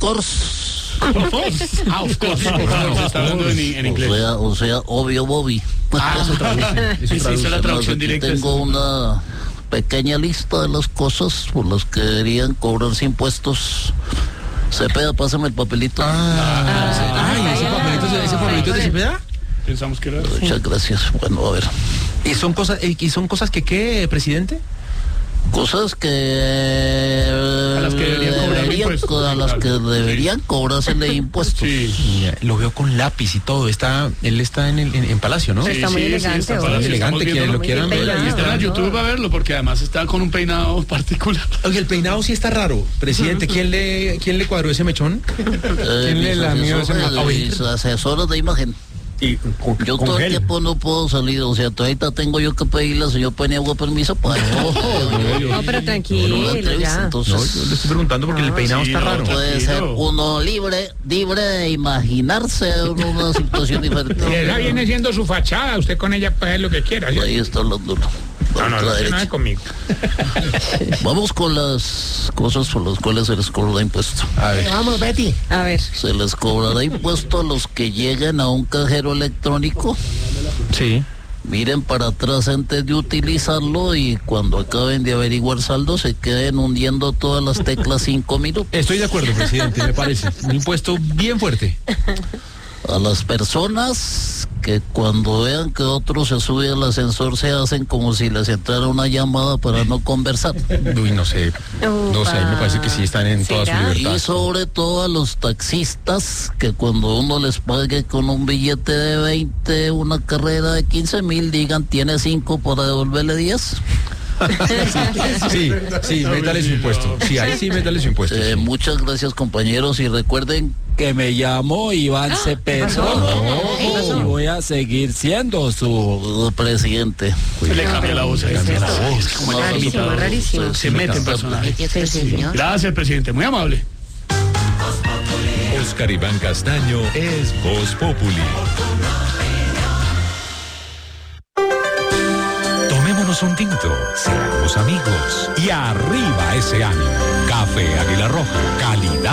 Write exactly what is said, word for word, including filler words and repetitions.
course. Ah, of course. No, está hablando en, en inglés. O sea, o sea, obvio, Bobby. Ah, eso traduce. Eso traduce. Hizo la traducción directa. Tengo una pequeña lista de las cosas por las que deberían cobrarse impuestos. Cepeda, pásame el papelito. Ah, ah, ¿y ese papelito, ese papelito de Cepeda? Pensamos que era. Muchas gracias. Bueno, a ver. ¿Y son cosas, y son cosas que qué, presidente? Cosas que a las que deberían cobrar deberían, impuestos. a las que deberían cobrársele impuestos. Sí. Mira, lo veo con lápiz y todo. Está, él está en el en, en Palacio, ¿no? Sí, Está muy sí, elegante, sí, está ¿o? muy elegante, que lo quieran ver. Y está en YouTube a verlo, porque además está con un peinado particular. Oye, el peinado sí está raro, presidente. ¿Quién le, quién le cuadró ese mechón? Eh, ¿Quién le mis lamió ese asesores, mechón? mis asesores de imagen. Y con, Yo con todo el gel. tiempo no puedo salir, o sea, todavía tengo yo que pedirle al señor Paniagua permiso para... No, pero tranquilo, ya. Entonces, No, yo le estoy preguntando porque el peinado sí, está no, raro. tranquilo. puede ser uno libre, libre de imaginarse una situación diferente. Y esa viene siendo su fachada, usted con ella puede hacer lo que quiera, ¿sí? Ahí está hablando. No, no, no, no es conmigo. Vamos con las cosas por las cuales se les cobra impuesto. A ver. Vamos, Betty. A ver. Se les cobrará impuesto a los que lleguen a un cajero electrónico. Sí. Miren para atrás antes de utilizarlo y cuando acaben de averiguar saldo se queden hundiendo todas las teclas cinco minutos. Estoy de acuerdo, presidente, me parece. Un impuesto bien fuerte. A las personas que cuando vean que otro se sube al ascensor se hacen como si les entrara una llamada para no conversar. Uy, no sé. No sé, me parece que sí están en toda su ¿Será? libertad. Y sobre todo a los taxistas que cuando uno les pague con un billete de veinte una carrera de quince mil digan tiene cinco para devolverle diez. Sí, sí, métale su impuesto. Sí, ahí sí, métale su impuesto. Eh, sí. muchas gracias compañeros y recuerden que me llamo Iván Cepeda y voy a seguir siendo su presidente. Se le cambia la voz. Se le cambia la voz. Como el Rarísimo, imitador. rarísimo. Se mete en personaje. Sí, señor. Gracias, presidente. Muy amable. Oscar Iván Castaño es Voz Populi. Tomémonos un tinto, seamos amigos y arriba ese ánimo. Café Águila Roja, calidad.